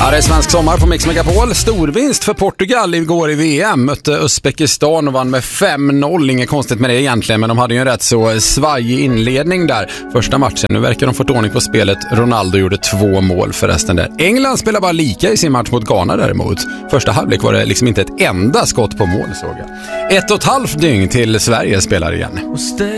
Ja, det är svensk sommar på Mix Megapol. Storvinst för Portugal igår i VM. Mötte Uzbekistan och vann med 5-0. Inget konstigt med det egentligen, men de hade ju en rätt så svajig inledning där. Första matchen. Nu verkar de få ordning på spelet. Ronaldo gjorde 2 mål förresten där. England spelar bara lika i sin match mot Ghana däremot. Första halvlek var det liksom inte ett enda skott på mål, såg jag. 1,5 dygn till Sverige spelar igen.